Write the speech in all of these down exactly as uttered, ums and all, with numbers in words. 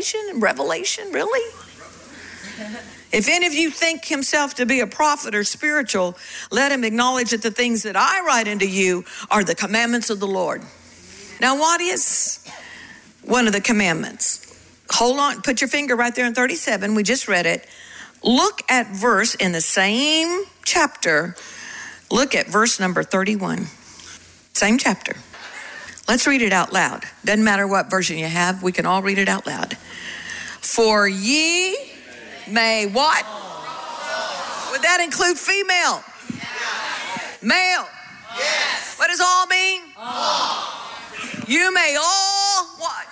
Revelation and Revelation, really? If any of you think himself to be a prophet or spiritual, let him acknowledge that the things that I write unto you are the commandments of the Lord. Now, what is one of the commandments? Hold on, put your finger right there in thirty-seven. We just read it. Look at verse in the same chapter. Look at verse number thirty-one. Same chapter. Let's read it out loud. Doesn't matter what version you have. We can all read it out loud. For ye may what? Would that include female? Yes. Male? Yes. What does all mean? All. You may all what?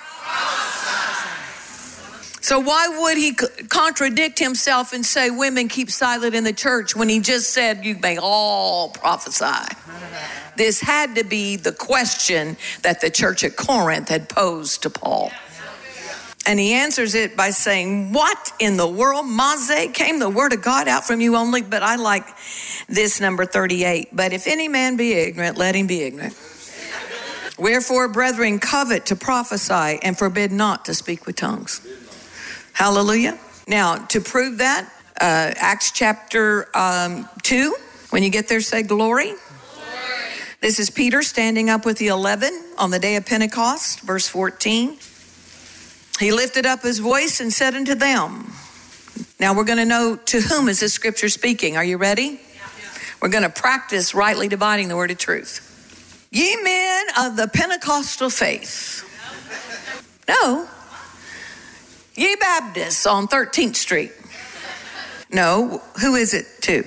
So why would he contradict himself and say women keep silent in the church when he just said you may all prophesy? This had to be the question that the church at Corinth had posed to Paul. And he answers it by saying, what in the world, Maze, came the word of God out from you only? But I like this number thirty-eight. But if any man be ignorant, let him be ignorant. Wherefore, brethren, covet to prophesy and forbid not to speak with tongues. Hallelujah. Now, to prove that, uh, Acts chapter um, two, when you get there, say glory. Glory. This is Peter standing up with the eleven on the day of Pentecost, verse fourteen. He lifted up his voice and said unto them. Now we're going to know to whom is this scripture speaking. Are you ready? Yeah, yeah. We're going to practice rightly dividing the word of truth. Ye men of the Pentecostal faith. No. Ye Baptists on thirteenth Street. No. Who is it to?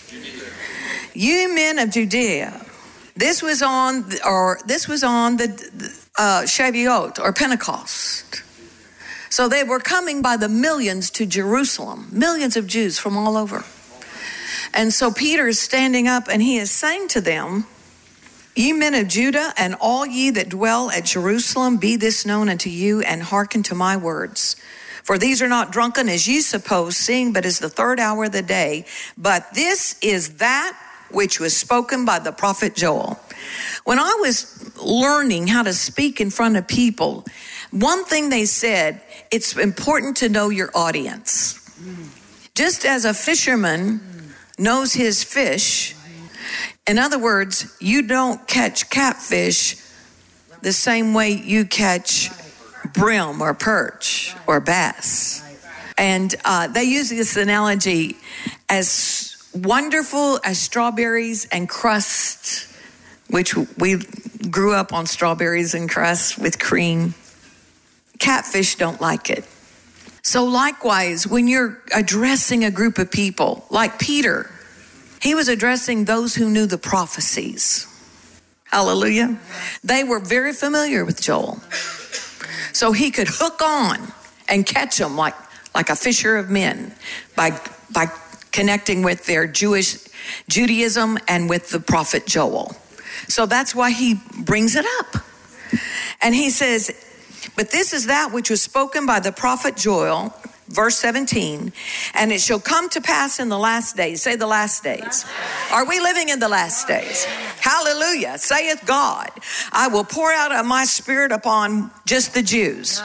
Ye men of Judea. This was on, or this was on the uh, Shavuot or Pentecost. So they were coming by the millions to Jerusalem, millions of Jews from all over. And so Peter is standing up and he is saying to them, ye men of Judah and all ye that dwell at Jerusalem, be this known unto you and hearken to my words. For these are not drunken as ye suppose, seeing but is the third hour of the day. But this is that which was spoken by the prophet Joel. When I was learning how to speak in front of people, one thing they said, it's important to know your audience. Just as a fisherman knows his fish, in other words, you don't catch catfish the same way you catch brim or perch or bass. And uh, they use this analogy as wonderful as strawberries and crust, which we grew up on strawberries and crust with cream. Catfish don't like it. So likewise, when you're addressing a group of people, like Peter, he was addressing those who knew the prophecies. Hallelujah. They were very familiar with Joel. So he could hook on and catch them like, like a fisher of men by, by connecting with their Jewish Judaism and with the prophet Joel. So that's why he brings it up. And he says, but this is that which was spoken by the prophet Joel, verse seventeen, and it shall come to pass in the last days. Say the last days. Are we living in the last days? Hallelujah. Saith God, I will pour out of my spirit upon just the Jews.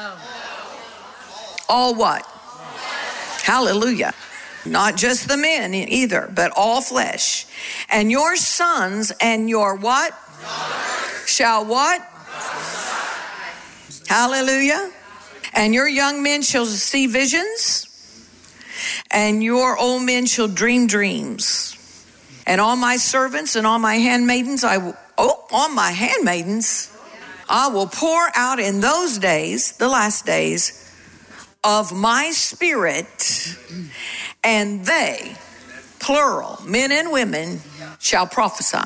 All what? Hallelujah. Not just the men either, but all flesh. And your sons and your what? Shall what? Hallelujah. And your young men shall see visions, and your old men shall dream dreams. And all my servants and all my handmaidens, I will, oh, on my handmaidens, I will pour out in those days, the last days, of my spirit, and they, plural, men and women, shall prophesy.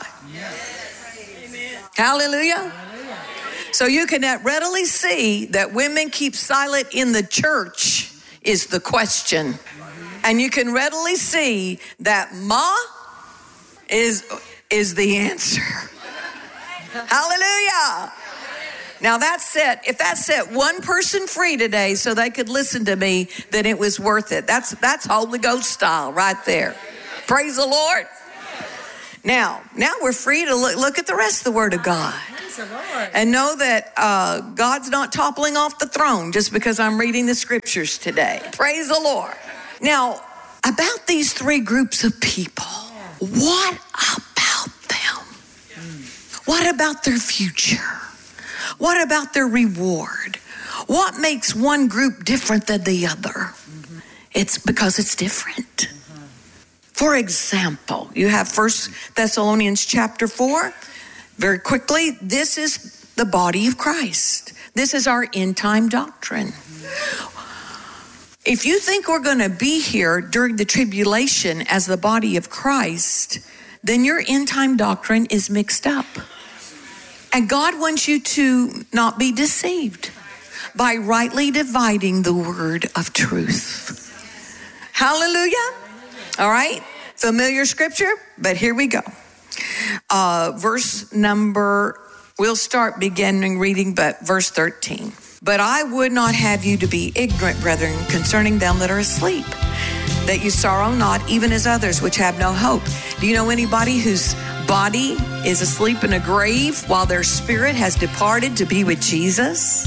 Hallelujah. So you can readily see that women keep silent in the church is the question. And you can readily see that ma is, is the answer. Hallelujah. Now that set, if that set one person free today so they could listen to me, then it was worth it. That's, that's Holy Ghost style right there. Praise the Lord. Now, now we're free to look, look at the rest of the Word of God. And know that uh, God's not toppling off the throne just because I'm reading the scriptures today. Praise the Lord. Now, about these three groups of people, what about them? What about their future? What about their reward? What makes one group different than the other? It's because it's different. For example, you have First Thessalonians chapter four. Very quickly, this is the body of Christ. This is our end time doctrine. If you think we're going to be here during the tribulation as the body of Christ, then your end time doctrine is mixed up. And God wants you to not be deceived by rightly dividing the word of truth. Hallelujah. All right. Familiar scripture, but here we go. Uh, verse number, we'll start beginning reading, but verse thirteen. But I would not have you to be ignorant, brethren, concerning them that are asleep, that you sorrow not, even as others which have no hope. Do you know anybody whose body is asleep in a grave while their spirit has departed to be with Jesus?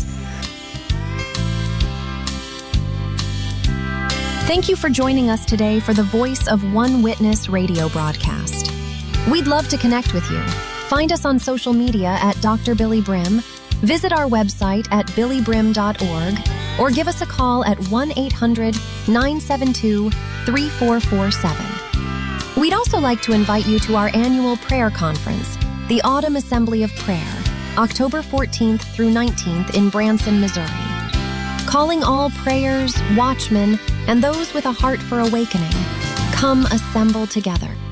Thank you for joining us today for the Voice of One Witness radio broadcast. We'd love to connect with you. Find us on social media at Doctor Billy Brim, visit our website at billy brim dot org, or give us a call at one eight hundred nine seven two three four four seven. We'd also like to invite you to our annual prayer conference, the Autumn Assembly of Prayer, October fourteenth through nineteenth in Branson, Missouri. Calling all prayers, watchmen, and those with a heart for awakening, come assemble together.